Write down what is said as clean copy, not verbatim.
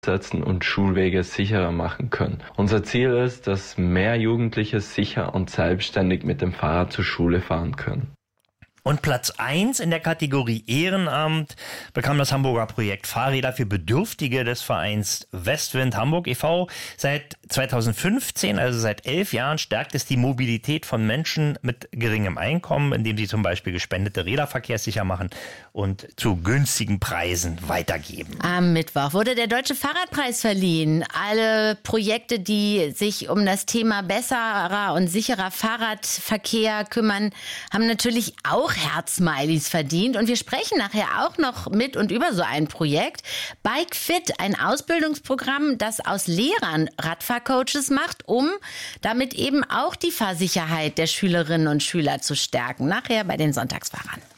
setzen und Schulwege sicherer machen können. Unser Ziel ist, dass mehr Jugendliche sicher und selbstständig mit dem Fahrrad zur Schule fahren können. Und Platz 1 in der Kategorie Ehrenamt bekam das Hamburger Projekt Fahrräder für Bedürftige des Vereins Westwind Hamburg e.V. Seit 2015, also seit 11 Jahren, stärkt es die Mobilität von Menschen mit geringem Einkommen, indem sie zum Beispiel gespendete Räder verkehrssicher machen und zu günstigen Preisen weitergeben. Am Mittwoch wurde der Deutsche Fahrradpreis verliehen. Alle Projekte, die sich um das Thema besserer und sicherer Fahrradverkehr kümmern, haben natürlich auch Herzsmileys verdient. Und wir sprechen nachher auch noch mit und über so ein Projekt. Bike Fit, ein Ausbildungsprogramm, das aus Lehrern Radfahrcoaches macht, um damit eben auch die Fahrsicherheit der Schülerinnen und Schüler zu stärken. Nachher bei den Sonntagsfahrern.